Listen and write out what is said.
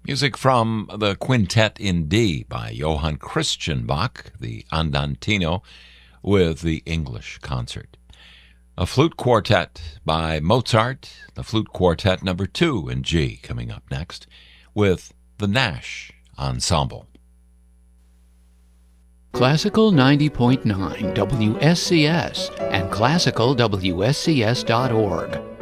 Music from the Quintet in D by Johann Christian Bach, the Andantino, with the English Concert. A flute quartet by Mozart, the Flute Quartet number 2 in G, coming up next, with the Nash Ensemble. Classical 90.9 WSCS and classicalwscs.org.